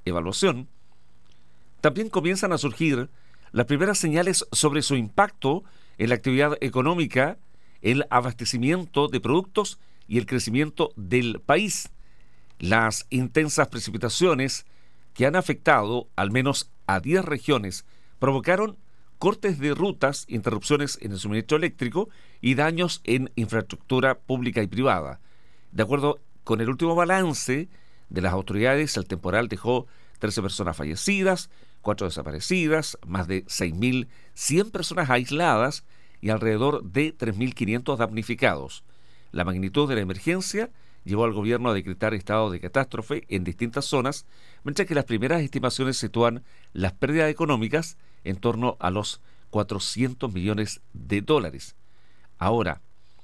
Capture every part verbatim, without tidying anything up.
evaluación, también comienzan a surgir las primeras señales sobre su impacto en la actividad económica, el abastecimiento de productos y el crecimiento del país. Las intensas precipitaciones que han afectado al menos a diez regiones provocaron cortes de rutas, interrupciones en el suministro eléctrico y daños en infraestructura pública y privada. De acuerdo con el último balance de las autoridades, el temporal dejó trece personas fallecidas, cuatro desaparecidas, más de seis mil cien personas aisladas y alrededor de tres mil quinientos damnificados. La magnitud de la emergencia llevó al gobierno a decretar estado de catástrofe en distintas zonas, mientras que las primeras estimaciones sitúan las pérdidas económicas en torno a los cuatrocientos millones de dólares. Ahora,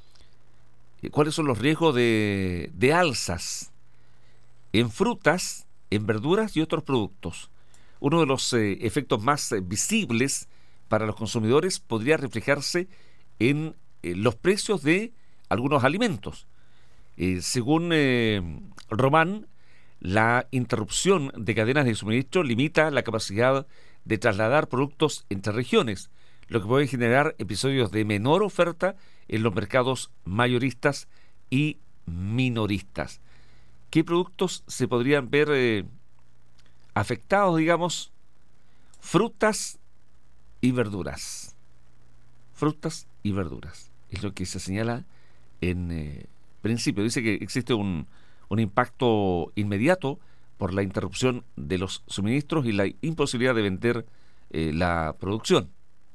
¿cuáles son los riesgos de, de alzas? En frutas, en verduras y otros productos. Uno de los eh, efectos más eh, visibles para los consumidores podría reflejarse en eh, los precios de algunos alimentos. Eh, según eh, Román, la interrupción de cadenas de suministro limita la capacidad de trasladar productos entre regiones, lo que puede generar episodios de menor oferta en los mercados mayoristas y minoristas. ¿Qué productos se podrían ver eh, afectados, digamos? Frutas y verduras. Frutas y verduras. Es lo que se señala en eh, principio. Dice que existe un, un impacto inmediato por la interrupción de los suministros y la imposibilidad de vender eh, la producción.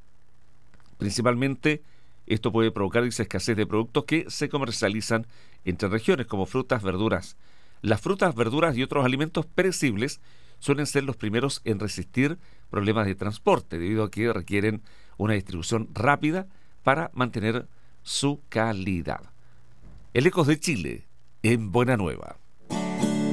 Principalmente, esto puede provocar, dice, escasez de productos que se comercializan entre regiones, como frutas, verduras. Las frutas, verduras y otros alimentos perecibles suelen ser los primeros en resistir problemas de transporte, debido a que requieren una distribución rápida para mantener su calidad. El Ecos de Chile, en Buena Nueva.